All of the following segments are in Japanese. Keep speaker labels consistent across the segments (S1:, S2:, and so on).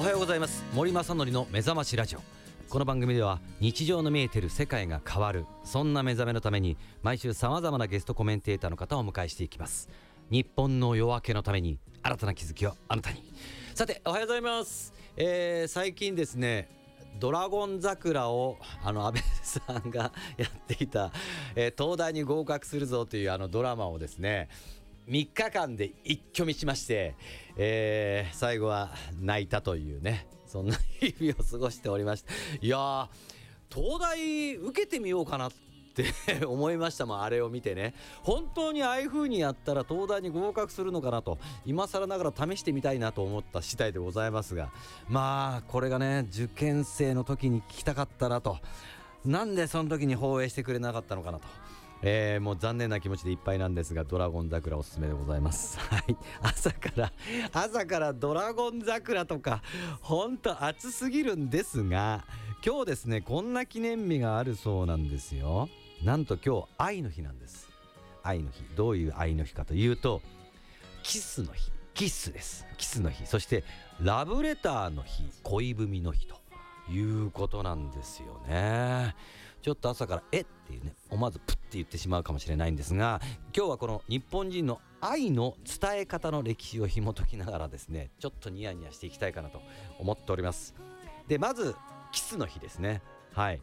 S1: おはようございます。森正則の目覚ましラジオ。この番組では日常の見えてる世界が変わる、そんな目覚めのために毎週さまざまなゲストコメンテーターの方をお迎えしていきます。日本の夜明けのために新たな気づきをあなたに。さて、おはようございます。最近ですね、ドラゴン桜を安倍さんがやっていた、東大に合格するぞというドラマをですね、3日間で一挙見しまして、最後は泣いたというね、そんな日々を過ごしておりました。いやー、東大受けてみようかなって思いましたもん。あれを見てね、本当にああいう風にやったら東大に合格するのかなと、今更ながら試してみたいなと思った次第でございますが、まあこれがね、受験生の時に聞きたかったなと。なんでその時に放映してくれなかったのかなと、もう残念な気持ちでいっぱいなんですが、ドラゴン桜おすすめでございます。はい、朝からドラゴン桜とか本当暑すぎるんですが、今日ですね、こんな記念日があるそうなんですよ。なんと今日愛の日なんです。愛の日、どういう愛の日かというと、キスの日、キスです。キスの日、そしてラブレターの日、恋文の日ということなんですよね。ちょっと朝からっていうね、思わずプッて言ってしまうかもしれないんですが、今日はこの日本人の愛の伝え方の歴史を紐解きながらですね、ちょっとニヤニヤしていきたいかなと思っております。で、まずキスの日ですね。はい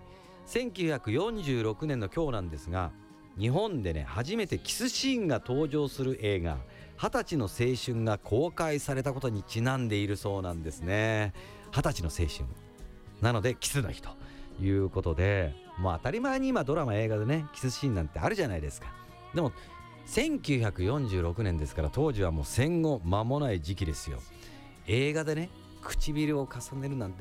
S1: 、1946年の今日なんですが、日本でね、初めてキスシーンが登場する映画20歳の青春が公開されたことにちなんでいるそうなんですね。20歳の青春なのでキスの日ということで、もう当たり前に今ドラマ映画でね、キスシーンなんてあるじゃないですか。でも1946年ですから、当時はもう戦後間もない時期ですよ。映画でね、唇を重ねるなんて